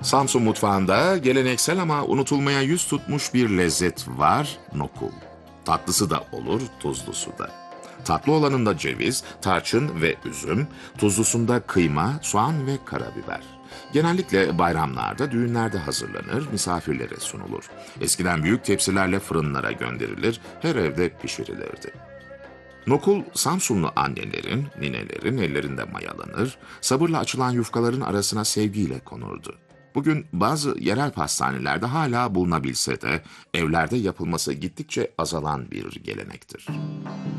Samsun mutfağında geleneksel ama unutulmaya yüz tutmuş bir lezzet var, nokul. Tatlısı da olur, tuzlusu da. Tatlı olanında ceviz, tarçın ve üzüm, tuzlusunda kıyma, soğan ve karabiber. Genellikle bayramlarda, düğünlerde hazırlanır, misafirlere sunulur. Eskiden büyük tepsilerle fırınlara gönderilir, her evde pişirilirdi. Nokul, Samsunlu annelerin, ninelerin ellerinde mayalanır, sabırla açılan yufkaların arasına sevgiyle konurdu. Bugün bazı yerel pastanelerde hala bulunabilse de evlerde yapılması gittikçe azalan bir gelenektir.